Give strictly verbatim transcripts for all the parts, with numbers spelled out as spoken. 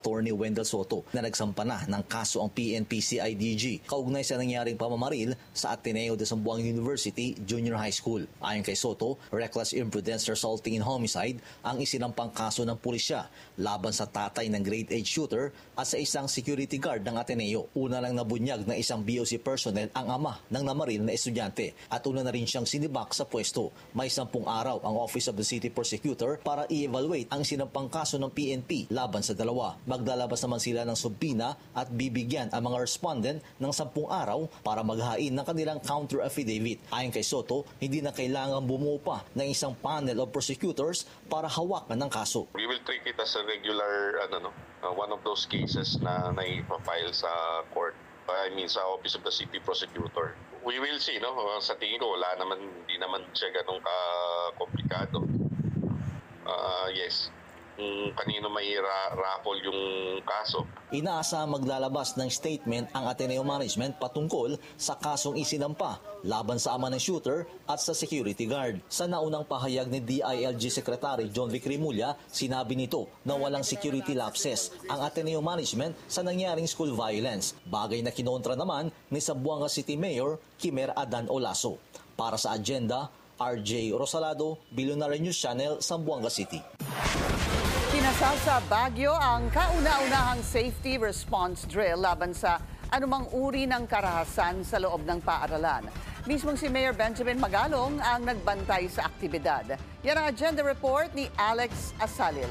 Attorney Wendell Soto na nagsampa na ng kaso ang P N P C I D G kaugnay sa nangyaring pamamaril sa Ateneo de Zamboanga University Junior High School. Ayon kay Soto, reckless imprudence resulting in homicide ang isinampang kaso ng pulisya laban sa tatay ng grade eight shooter at sa isang security guard ng Ateneo. Una lang nabunyag na isang B O C personnel ang ama ng namaril na estudyante at una na rin siyang sinibak sa pwesto. May sampung araw ang Office of the City Prosecutor para i-evaluate ang sinampang kaso ng P N P laban sa dalawa. Maglalabas naman sila ng subpina at bibigyan ang mga respondent ng sampung araw para maghain ng kanilang counter affidavit. Ayon kay Soto, hindi na kailangan bumuo pa ng isang panel of prosecutors para hawakan ng kaso. We will treat it as a regular, ano, no, uh, one of those cases na naipafile sa court. I mean, sa Office of the City Prosecutor. We will see, no? Sa tingin ko, wala naman, hindi naman siya ganun ka-komplikado. Uh, yes. Kung kanino may ra- raffle yung kaso. Inaasa maglalabas ng statement ang Ateneo Management patungkol sa kasong isinampa laban sa ama ng shooter at sa security guard. Sa naunang pahayag ni D I L G Secretary John Vic Rimulya, sinabi nito na walang security lapses ang Ateneo Management sa nangyaring school violence, bagay na kinontra naman ni Zamboanga City Mayor Kimer Adan Olaso. Para sa Agenda, R J Rosalado, Billionaire News Channel, Zamboanga City. Kinasal sa Baguio ang kauna-unahang safety response drill laban sa anumang uri ng karahasan sa loob ng paaralan. Mismong si Mayor Benjamin Magalong ang nagbantay sa aktibidad. Yan ang agenda report ni Alex Asalil.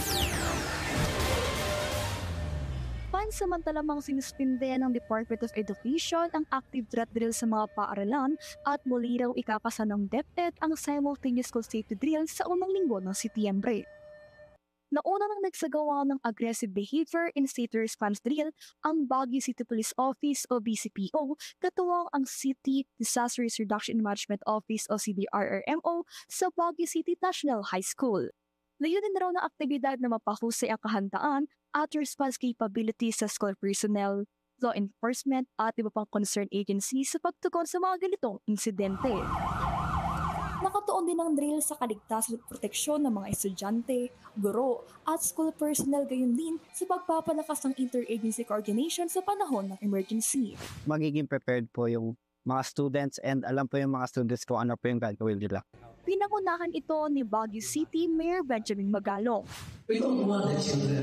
Pansamantala mang sinuspinde ng Department of Education ang active threat drill sa mga paaralan at muli raw ikakasa ng DepEd ang simultaneous school safety drill sa unang linggo ng Setyembre. Nauna nang nagsagawa ng aggressive behavior in state response drill ang Baguio City Police Office o B C P O, katuwang ang City Disaster Risk Reduction and Management Office o C D R R M O sa Baguio City National High School. Layunin na raw ng aktibidad na mapahusay ang kahandaan at response capabilities sa school personnel, law enforcement at iba pang concerned agencies sa pagtugon sa mga ganitong insidente. Nakatuon din ang drill sa kaligtasan at proteksyon ng mga estudyante, guro at school personnel, gayon din sa pagpapalakas ng interagency coordination sa panahon ng emergency. Magiging prepared po yung mga students and alam po yung mga students kung ano po yung gagawin nila. Pinangunahan ito ni Baguio City Mayor Benjamin Magalong. We don't want the children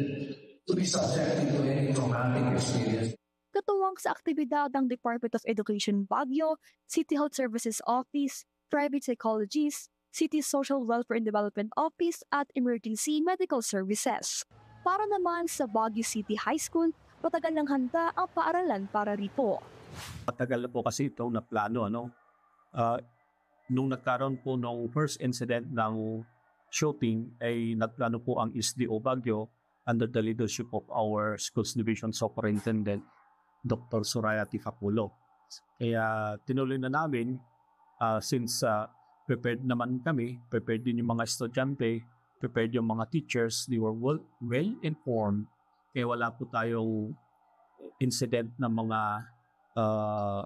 to be subjected to any traumatic experience. Katuwang sa aktibidad ng Department of Education Baguio, City Health Services Office, Private Psychologists, City Social Welfare and Development Office at Emergency Medical Services. Para naman sa Baguio City High School, matagal ng handa ang paaralan para rito. Matagal na po kasi itong naplano. Ano? Uh, nung nagkaroon po ng first incident ng shooting, ay nagplano po ang S D O Baguio under the leadership of our Schools Division Superintendent, Doctor Soraya Tifapulo. Kaya tinuloy na namin. Uh, since uh, prepared naman kami, prepared din yung mga estudyante, prepared yung mga teachers, they were well, well informed. Kaya wala po tayong incident ng mga, uh,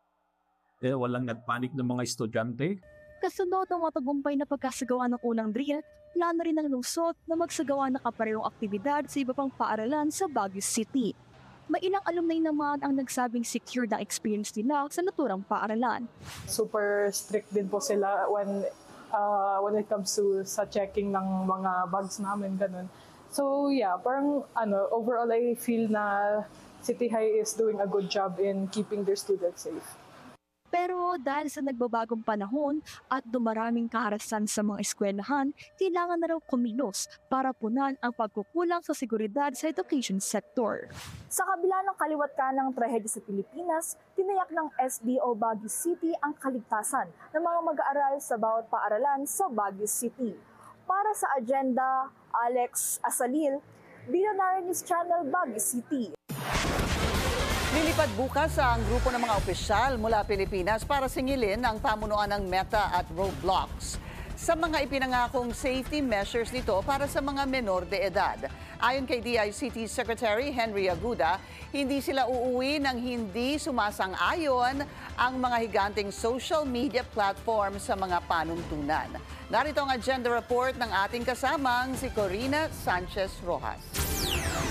eh, walang nagpanik ng mga estudyante. Kasunod ng matagumpay na pagkasagawa ng unang drill, plano rin ng lungsod na magsagawa ng kaparehong aktibidad sa iba pang paaralan sa Baguio City. May ilang alumni naman ang nagsabing secure na experience nila sa naturang paaralan. Super strict din po sila when uh, when it comes to sa checking ng mga bags namin, ganun. So yeah, parang ano, overall I feel na City High is doing a good job in keeping their students safe. Pero dahil sa nagbabagong panahon at dumaraming kaharasan sa mga eskwelahan, kailangan na raw kumilos para punan ang pagkukulang sa seguridad sa education sector. Sa kabila ng kaliwat kanang trahedya sa Pilipinas, tinayak ng S D O Baguio City ang kaligtasan ng mga mag-aaral sa bawat paaralan sa Baguio City. Para sa Agenda, Alex Asalil, Billionaire News Channel, Baguio City. Lilipad bukas ang grupo ng mga opisyal mula Pilipinas para singilin ang pamunuan ng Meta at Roblox sa mga ipinangakong safety measures nito para sa mga menor de edad. Ayon kay D I C T Secretary Henry Aguda, hindi sila uuwi ng hindi sumasang-ayon ang mga higanteng social media platform sa mga panuntunan. Narito ang agenda report ng ating kasamang si Corina Sanchez Rojas.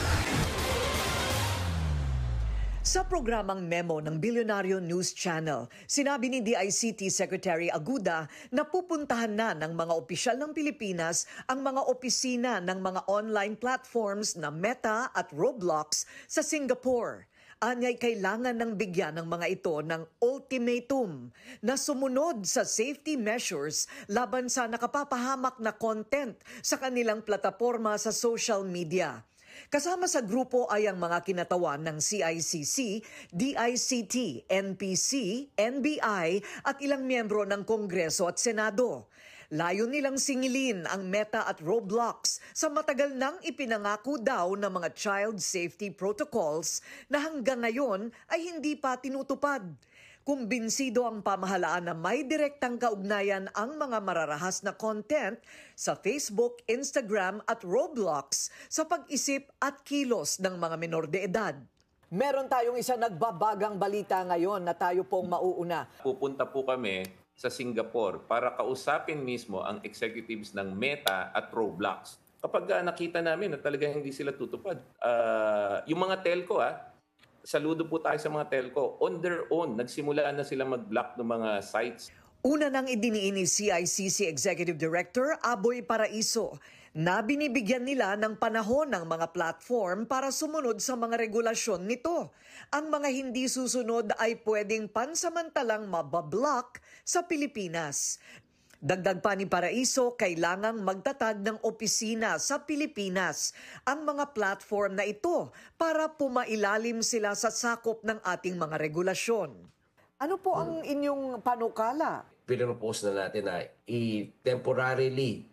Sa programang Memo ng Bilyonaryo News Channel, sinabi ni D I C T Secretary Aguda na pupuntahan na ng mga opisyal ng Pilipinas ang mga opisina ng mga online platforms na Meta at Roblox sa Singapore. Anya'y kailangan ng bigyan ng mga ito ng ultimatum na sumunod sa safety measures laban sa nakapapahamak na content sa kanilang plataporma sa social media. Kasama sa grupo ay ang mga kinatawan ng C I C C, D I C T, N P C, N B I at ilang miyembro ng Kongreso at Senado. Layo nilang singilin ang Meta at Roblox sa matagal nang ipinangako daw ng mga child safety protocols na hanggang ngayon ay hindi pa tinutupad. Kumbinsido ang pamahalaan na may direktang kaugnayan ang mga mararahas na content sa Facebook, Instagram at Roblox sa pag-isip at kilos ng mga menor de edad. Meron tayong isa nagbabagang balita ngayon na tayo pong mauuna. Pupunta po kami sa Singapore para kausapin mismo ang executives ng Meta at Roblox. Kapag uh, nakita namin na talaga hindi sila tutupad, uh, yung mga telco ah, saludo po tayo sa mga telco. On their own, nagsimula na sila mag-block ng mga sites. Una nang idiniin ni C I C C Executive Director Aboy Paraiso na binibigyan nila ng panahon ng mga platform para sumunod sa mga regulasyon nito. Ang mga hindi susunod ay pwedeng pansamantalang mabablock sa Pilipinas. Dagdag pa ni Paraiso, kailangang magtatag ng opisina sa Pilipinas ang mga platform na ito para pumailalim sila sa sakop ng ating mga regulasyon. Ano po ang inyong panukala? Pinropose na natin na i-temporarily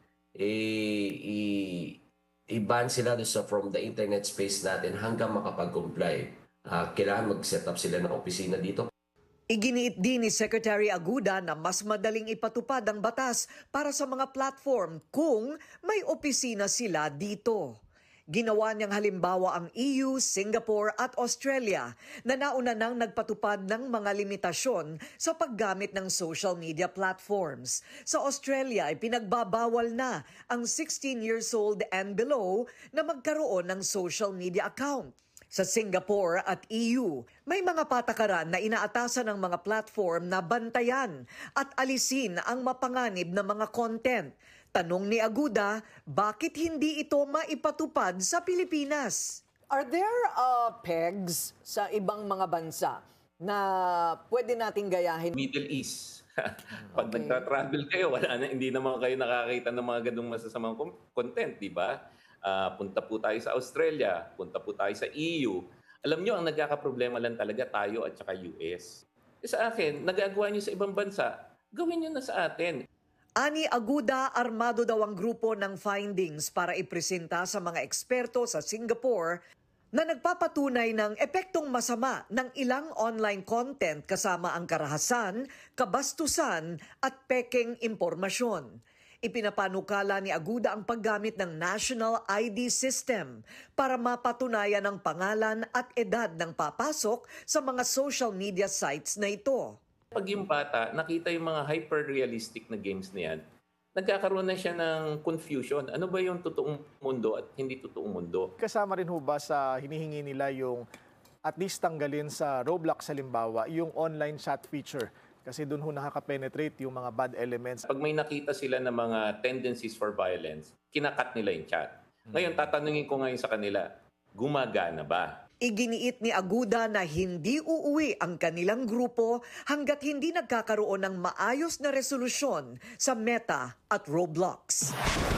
i-ban sila sa from the internet space natin hanggang makapag-comply. Uh, kailangan mag-set up sila ng opisina dito. Iginiit din ni Secretary Aguda na mas madaling ipatupad ang batas para sa mga platform kung may opisina sila dito. Ginawa niyang halimbawa ang E U, Singapore at Australia na nauna nang nagpatupad ng mga limitasyon sa paggamit ng social media platforms. Sa Australia ay pinagbabawal na ang sixteen years old and below na magkaroon ng social media account. Sa Singapore at E U, may mga patakaran na inaatasan ng mga platform na bantayan at alisin ang mapanganib na mga content. Tanong ni Aguda, bakit hindi ito maipatupad sa Pilipinas? Are there uh, pegs sa ibang mga bansa na pwede nating gayahin? Middle East. Pag Okay. nagtra-travel kayo, wala na, hindi naman kayo nakakita ng mga ganung masasamang content, di ba? Uh, punta po tayo sa Australia, punta po tayo sa E U. Alam nyo, ang nagkakaproblema lang talaga tayo at saka U S. E sa akin, nagagawa nyo sa ibang bansa, gawin nyo na sa atin. Ani Aguda, armado daw ang grupo ng findings para ipresenta sa mga eksperto sa Singapore na nagpapatunay ng epektong masama ng ilang online content kasama ang karahasan, kabastusan at pekeng impormasyon. Ipinapanukala ni Aguda ang paggamit ng National I D System para mapatunayan ang pangalan at edad ng papasok sa mga social media sites na ito. Pag yung bata, nakita yung mga hyper-realistic na games na yan, nagkakaroon na siya ng confusion. Ano ba yung totoong mundo at hindi totoong mundo? Kasama rin ho ba sa hinihingi nila yung at least tanggalin sa Roblox halimbawa, yung online chat feature? Kasi doon ho nakaka-penetrate yung mga bad elements. Pag may nakita sila ng mga tendencies for violence, kinakat nila yung chat. Ngayon, tatanungin ko ngayon sa kanila, gumagana ba? Iginiit ni Aguda na hindi uuwi ang kanilang grupo hanggat hindi nagkakaroon ng maayos na resolusyon sa Meta at Roblox.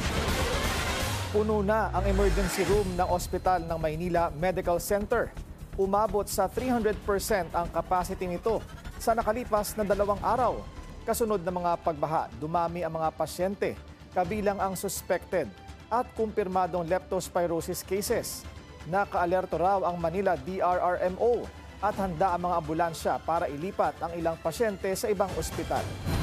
Puno na ang emergency room ng Ospital ng Maynila Medical Center. Umabot sa three hundred percent ang capacity nito sa nakalipas na dalawang araw. Kasunod ng mga pagbaha, dumami ang mga pasyente, kabilang ang suspected at kumpirmadong leptospirosis cases. Naka-alerto raw ang Manila D R R M O at handa ang mga ambulansya para ilipat ang ilang pasyente sa ibang ospital.